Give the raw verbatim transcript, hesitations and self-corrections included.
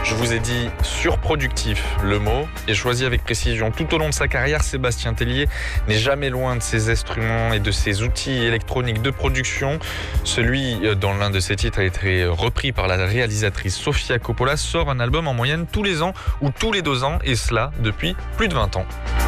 Je vous ai dit surproductif, le mot, et choisi avec précision. Tout au long de sa carrière, Sébastien Tellier n'est jamais loin de ses instruments et de ses outils électroniques de production. Celui dont l'un de ses titres a été repris par la réalisatrice Sofia Coppola sort un album en moyenne tous les ans ou tous les deux ans, et cela depuis plus de vingt ans.